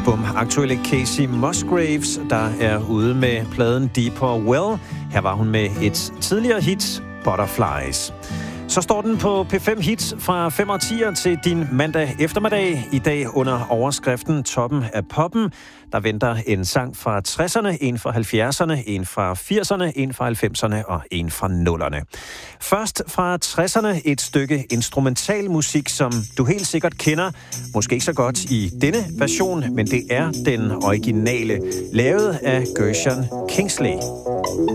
album. Aktuelle Casey Musgraves, der er ude med pladen Deeper Well. Her var hun med et tidligere hit, Butterflies. Så står den på P5 Hits fra 5 og 10'er til din mandag eftermiddag. I dag under overskriften Toppen af Poppen. Der venter en sang fra 60'erne, en fra 70'erne, en fra 80'erne, en fra 90'erne og en fra 0'erne. Først fra 60'erne et stykke instrumental musik, som du helt sikkert kender. Måske ikke så godt i denne version, men det er den originale, lavet af Gershon Kingsley.